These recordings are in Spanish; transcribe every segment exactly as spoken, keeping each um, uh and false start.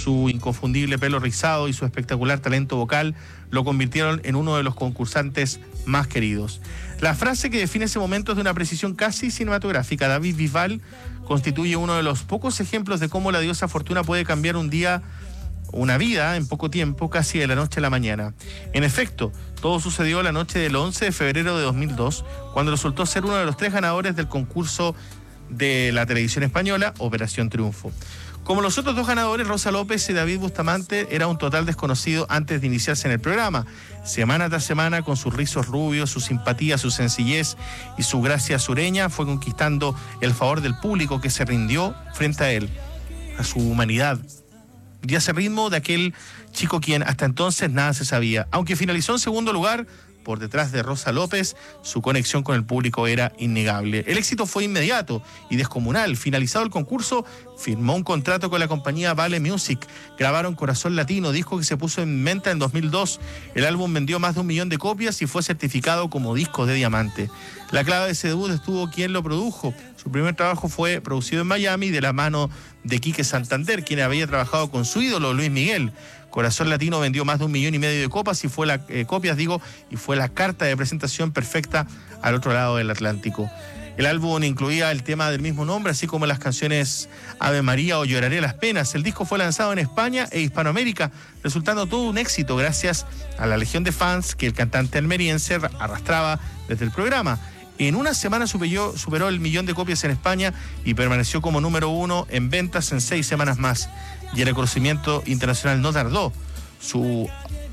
Su inconfundible pelo rizado y su espectacular talento vocal lo convirtieron en uno de los concursantes más queridos. La frase que define ese momento es de una precisión casi cinematográfica. David Bisbal constituye uno de los pocos ejemplos de cómo la diosa Fortuna puede cambiar un día, una vida en poco tiempo, casi de la noche a la mañana. En efecto, todo sucedió la noche del once de febrero de dos mil dos, cuando resultó ser uno de los tres ganadores del concurso de la televisión española, Operación Triunfo. Como los otros dos ganadores, Rosa López y David Bustamante, era un total desconocido antes de iniciarse en el programa. Semana tras semana, con sus rizos rubios, su simpatía, su sencillez y su gracia sureña, fue conquistando el favor del público que se rindió frente a él, a su humanidad y a ese ritmo de aquel chico quien hasta entonces nada se sabía. Aunque finalizó en segundo lugar, por detrás de Rosa López, su conexión con el público era innegable. El éxito fue inmediato y descomunal. Finalizado el concurso, firmó un contrato con la compañía Vale Music. Grabaron Corazón Latino, disco que se puso en venta en dos mil dos. El álbum vendió más de un millón de copias y fue certificado como disco de diamante. La clave de ese debut estuvo quien lo produjo. Su primer trabajo fue producido en Miami de la mano de Quique Santander, quien había trabajado con su ídolo Luis Miguel. Corazón Latino vendió más de un millón y medio de copas y fue la, eh, copias, digo, y fue la carta de presentación perfecta al otro lado del Atlántico. El álbum incluía el tema del mismo nombre, así como las canciones Ave María o Lloraré las penas. El disco fue lanzado en España e Hispanoamérica, resultando todo un éxito gracias a la legión de fans que el cantante almeriense arrastraba desde el programa. En una semana superó, superó el millón de copias en España y permaneció como número uno en ventas en seis semanas más. Y el reconocimiento internacional no tardó. Su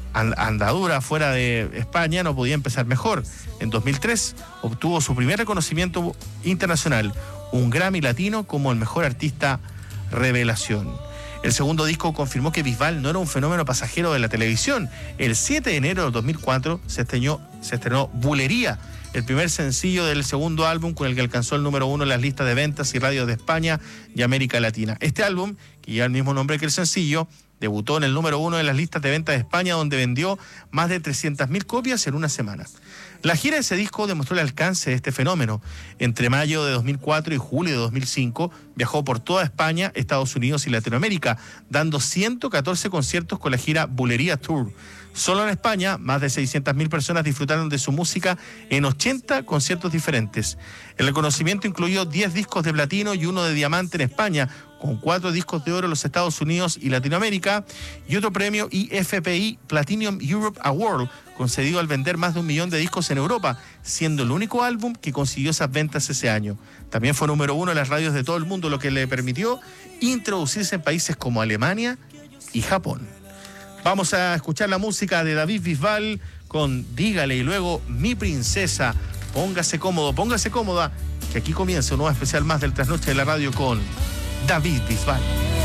andadura fuera de España no podía empezar mejor. En dos mil tres obtuvo su primer reconocimiento internacional, un Grammy Latino como el mejor artista revelación. El segundo disco confirmó que Bisbal no era un fenómeno pasajero de la televisión. El siete de enero de dos mil cuatro se estrenó, se estrenó Bulería, el primer sencillo del segundo álbum con el que alcanzó el número uno en las listas de ventas y radios de España y América Latina. Este álbum, que lleva el mismo nombre que el sencillo, debutó en el número uno de las listas de ventas de España, donde vendió más de trescientas mil copias en una semana. La gira de ese disco demostró el alcance de este fenómeno. Entre mayo de dos mil cuatro y julio de dos mil cinco viajó por toda España, Estados Unidos y Latinoamérica, dando ciento catorce conciertos con la gira Bulería Tour. Solo en España, más de seiscientas mil personas disfrutaron de su música en ochenta conciertos diferentes. El reconocimiento incluyó diez discos de platino y uno de diamante en España, con cuatro discos de oro en los Estados Unidos y Latinoamérica, y otro premio I F P I Platinum Europe Award, concedido al vender más de un millón de discos en Europa, siendo el único álbum que consiguió esas ventas ese año. También fue número uno en las radios de todo el mundo, lo que le permitió introducirse en países como Alemania y Japón. Vamos a escuchar la música de David Bisbal con Dígale y luego Mi Princesa. Póngase cómodo, póngase cómoda, que aquí comienza un nuevo especial más del Trasnoche de la Radio con David Bisbal.